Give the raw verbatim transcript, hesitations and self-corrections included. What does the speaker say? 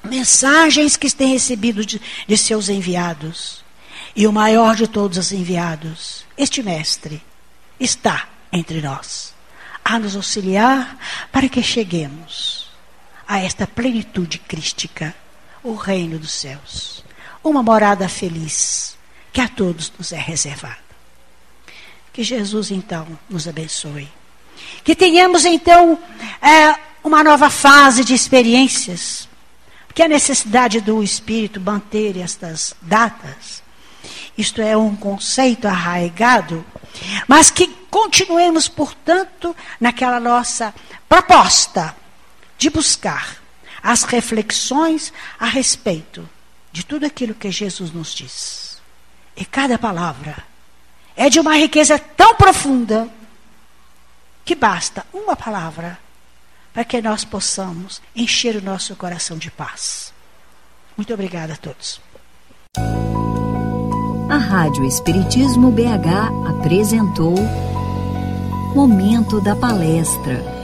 mensagens que têm recebido de, de seus enviados. E o maior de todos os enviados, este Mestre, está entre nós, a nos auxiliar para que cheguemos a esta plenitude crística, o reino dos céus, uma morada feliz que a todos nos é reservada. Que Jesus então nos abençoe, que tenhamos então é, uma nova fase de experiências, porque a necessidade do Espírito manter estas datas, isto é um conceito arraigado, mas que continuemos, portanto, naquela nossa proposta de buscar as reflexões a respeito de tudo aquilo que Jesus nos diz. E cada palavra é de uma riqueza tão profunda que basta uma palavra para que nós possamos encher o nosso coração de paz. Muito obrigada a todos. A Rádio Espiritismo B H apresentou Momento da Palestra.